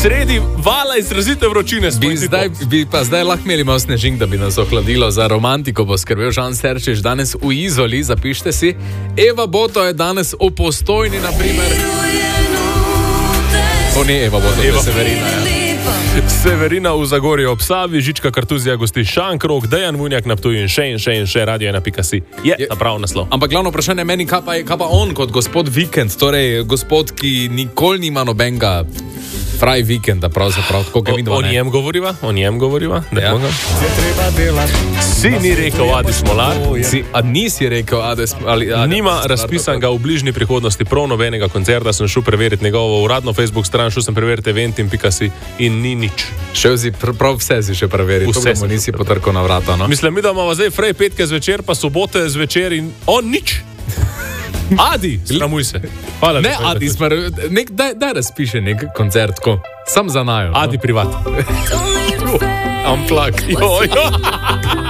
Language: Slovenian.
sredi vala izrazite vročine. Bi pa zdaj lahko imeli malo snežink, da bi nas ohladilo. Za romantiko bo skrbel Žan Serčič danes v Izoli, zapište si. Eva Boto je danes v Postojni, na primer. To ni Eva Boto, to je Severina, ja. Severina v Zagorju ob Savi, Žička Kartuzija gosti Šankrok, Dejan Vunjak na Ptuju in še, radio1.si. Je ta prav naslov. Ampak glavno vprašanje meni, kaj pa on kot gospod Vikend, torej gospod, ki nikoli nima nobenega fraj vikenda, pravzaprav, tako kot vidimo. O njem govoriva. Ja. Si ni rekel Adi Smolar. A nisi rekel Adi Smolar? Nima razpisanega v bližnji prihodnosti prav nobenega koncerta, sem šel preveriti njegovo uradno Facebook stran, šel sem preveriti eventim.si in ni nič. Šel si prav vse si še preveriti, to mu nisi potrkal na vrata, no? Mislim, da imamo zdaj frej petke zvečer, pa sobote zvečer in on nič. Adi, sramuj se. Hvala. Ne, Adi, daj razpiše nek koncert, ko sam za najo. Adi privat. Unplug.